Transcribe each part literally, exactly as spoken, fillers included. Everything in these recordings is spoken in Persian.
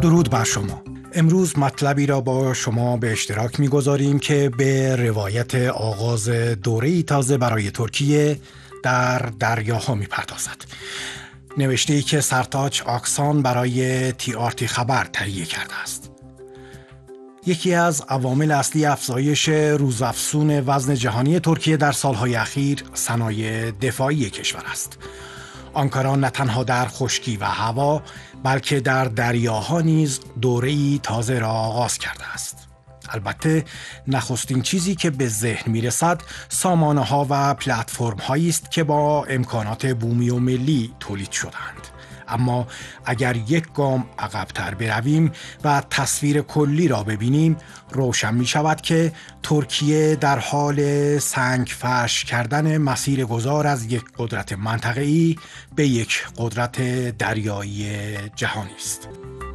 درود بر شما. امروز مطلبی را با شما به اشتراک می‌گذاریم که به روایت آغاز دوره‌ای تازه برای ترکیه در دریاها می‌پردازد. نوشته‌ای که سرتاج آکسان برای تی آر تی خبر تهیه کرده است. یکی از عوامل اصلی افزایش روزافزون وزن جهانی ترکیه در سالهای اخیر صنایع دفاعی کشور است. آنکارا نه تنها در خشکی و هوا بلکه در دریاها نیز دوره‌ای تازه را آغاز کرده است. البته نخستین چیزی که به ذهن میرسد سامانه‌ها و پلتفرم‌هایی است که با امکانات بومی و ملی تولید شدند. اما اگر یک گام عقب‌تر برویم و تصویر کلی را ببینیم، روشن می شود که ترکیه در حال سنگ فرش کردن مسیر گذار از یک قدرت منطقه‌ای به یک قدرت دریایی جهانی است.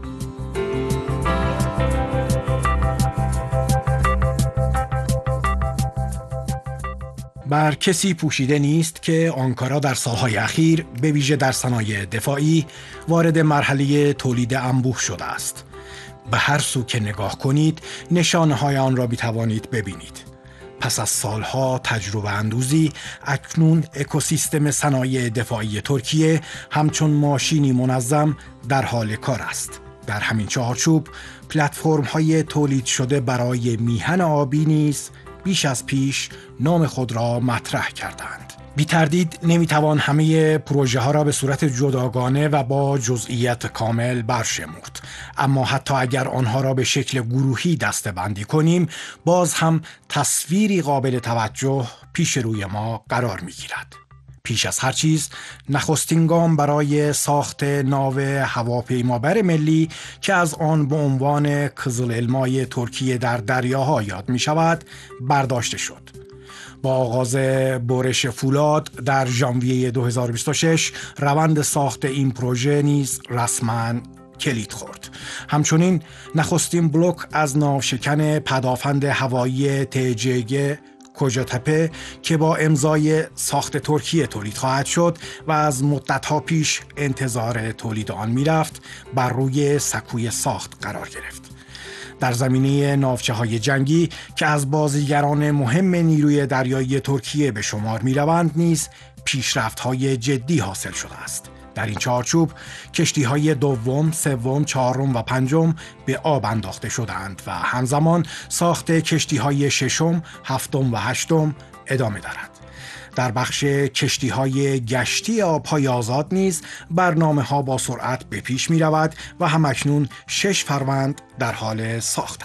بر کسی پوشیده نیست که آنکارا در سالهای اخیر به ویژه در صنایع دفاعی وارد مرحله تولید انبوه شده است. به هر سو که نگاه کنید نشانه‌های آن را می‌توانید ببینید. پس از سالها تجربه اندوزی اکنون اکوسیستم صنایع دفاعی ترکیه همچون ماشینی منظم در حال کار است. در همین چارچوب پلتفرم‌های تولید شده برای میهن آبی نیز بیش از پیش نام خود را مطرح کردند. بی تردید نمیتوان همه پروژه ها را به صورت جداگانه و با جزئیات کامل برشمرد، اما حتی اگر آنها را به شکل گروهی دسته‌بندی کنیم باز هم تصویری قابل توجه پیش روی ما قرار میگیرد. پیش از هر چیز نخستین گام برای ساخت ناو هواپیمابر ملی که از آن به عنوان کزال‌المای ترکیه در دریاها یاد می شود برداشته شد. با آغاز برش فولاد در ژانویه دو هزار و بیست و شش روند ساخت این پروژه نیز رسما کلید خورد. همچنین نخستین بلوک از ناوشکن پدافند هوایی تی جی گی کوژاtepe که با امضای ساخت ترکیه تولید خواهد شد و از مدت‌ها پیش انتظار تولید آن می‌رفت بر روی سکوی ساخت قرار گرفت. در زمینه ناوچه‌های جنگی که از بازیگران مهم نیروی دریایی ترکیه به شمار می‌روند نیز پیشرفت‌های جدی حاصل شده است. در این چارچوب کشتی‌های دوم، سوم، چهارم و پنجم به آب انداخته شدند و همزمان ساخت کشتی‌های ششم، هفتم و هشتم ادامه دارد. در بخش کشتی‌های گشتی آب‌های آزاد نیز برنامه‌ها با سرعت به پیش می‌رود و همکنون شش فروند در حال ساخت